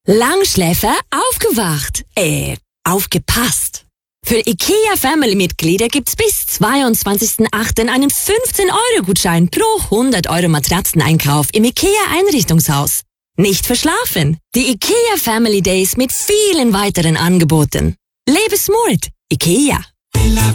Langschläfer aufgewacht. Aufgepasst. Für IKEA-Family-Mitglieder gibt's bis 22.08. einen 15-Euro-Gutschein pro 100 Euro Matratzeneinkauf im IKEA-Einrichtungshaus. Nicht verschlafen. Die IKEA Family Days mit vielen weiteren Angeboten. Lebe smart. IKEA.